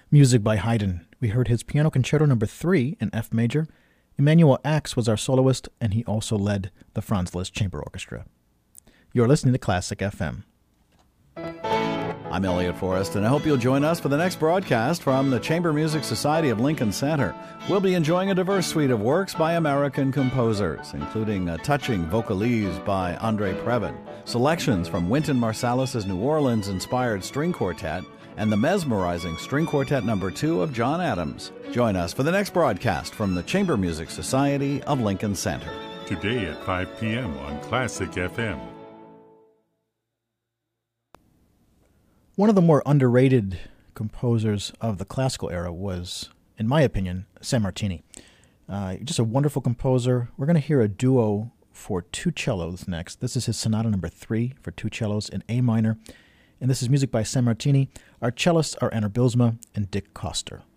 Music by Haydn. We heard his Piano Concerto No. 3 in F major. Emanuel Ax was our soloist, and he also led the Franz Liszt Chamber Orchestra. You're listening to Classic FM. I'm Elliot Forrest, and I hope you'll join us for the next broadcast from the Chamber Music Society of Lincoln Center. We'll be enjoying a diverse suite of works by American composers, including a touching vocalise by Andre Previn, selections from Wynton Marsalis's New Orleans-inspired string quartet, and the mesmerizing String Quartet No. 2 of John Adams. Join us for the next broadcast from the Chamber Music Society of Lincoln Center. Today at 5 p.m. on Classic FM. One of the more underrated composers of the classical era was, in my opinion, Sammartini. Just a wonderful composer. We're going to hear a duo for two cellos next. This is his Sonata No. 3 for two cellos in A minor. And this is music by Sammartini. Our cellists are Anna Bylsma and Dick Koster.